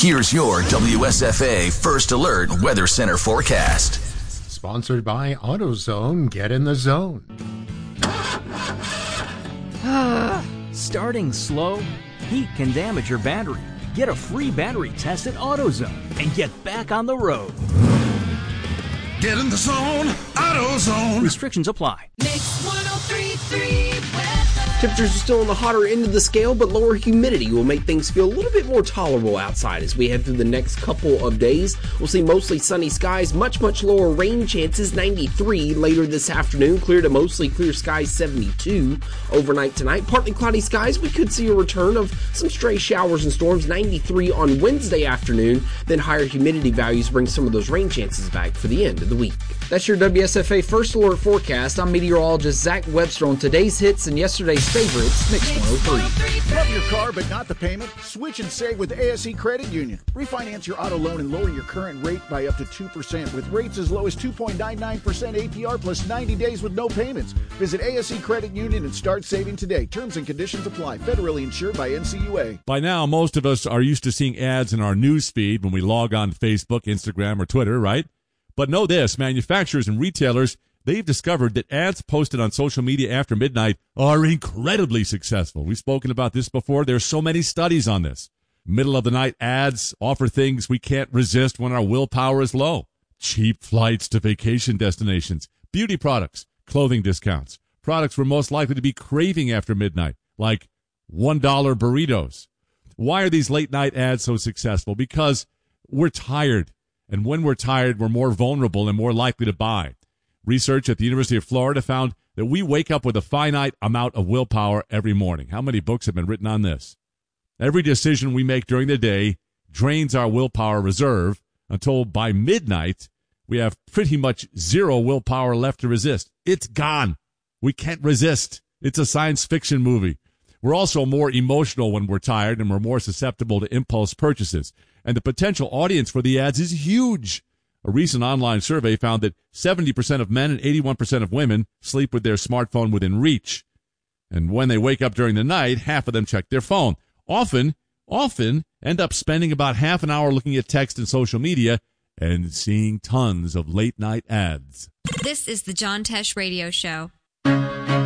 Here's your WSFA First Alert Weather Center forecast. Sponsored by AutoZone. Get in the zone. Starting slow? Heat can damage your battery. Get a free battery test at AutoZone and get back on the road. Get in the zone, AutoZone. Restrictions apply. Mix 103.3 weather. Temperatures are still on the hotter end of the scale, but lower humidity will make things feel a little bit more tolerable outside as we head through the next couple of days. We'll see mostly sunny skies, much lower rain chances, 93 later this afternoon. Clear to mostly clear skies, 72 overnight tonight. Partly cloudy skies, we could see a return of some stray showers and storms, 93 on Wednesday afternoon. Then higher humidity values bring some of those rain chances back for the end of the week. That's your WSFA First Alert forecast. I'm meteorologist Zach Webster on today's hits and yesterday's favorites, Mix 103. Love your car but not the payment? Switch and save with ASE Credit Union. Refinance your auto loan and lower your current rate by up to 2% with rates as low as 2.99% APR plus 90 days with no payments. Visit ASE Credit Union and start saving today. Terms and conditions apply. Federally insured by NCUA. By now, most of us are used to seeing ads in our news feed when we log on to Facebook, Instagram, or Twitter, right? But know this, manufacturers and retailers, they've discovered that ads posted on social media after midnight are incredibly successful. We've spoken about this before. There's so many studies on this. Middle of the night ads offer things we can't resist when our willpower is low. Cheap flights to vacation destinations, beauty products, clothing discounts, products we're most likely to be craving after midnight, like $1 burritos. Why are these late night ads so successful? Because we're tired. And when we're tired, we're more vulnerable and more likely to buy. Research at the University of Florida found that we wake up with a finite amount of willpower every morning. How many books have been written on this? Every decision we make during the day drains our willpower reserve until by midnight, we have pretty much zero willpower left to resist. It's gone. We can't resist. It's a science fiction movie. We're also more emotional when we're tired, and we're more susceptible to impulse purchases. And the potential audience for the ads is huge. A recent online survey found that 70% of men and 81% of women sleep with their smartphone within reach. And when they wake up during the night, half of them check their phone. Often end up spending about half an hour looking at text and social media and seeing tons of late-night ads. This is the John Tesh Radio Show.